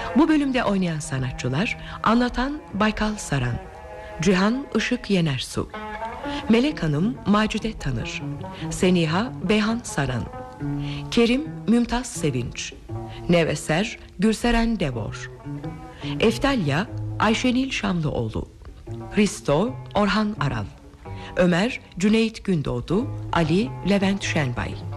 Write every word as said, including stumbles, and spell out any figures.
Bu bölümde oynayan sanatçılar: anlatan Baykal Saran, Cihan Işık Yenersu, Melek Hanım Macide Tanır, Seniha Beyhan Saran, Kerim Mümtaz Sevinç, Neveser Gülseren Devor, Eftalya Ayşenil Şamlıoğlu, Hristo Orhan Aral, Ömer Cüneyt Gündoğdu, Ali Levent Şenbay.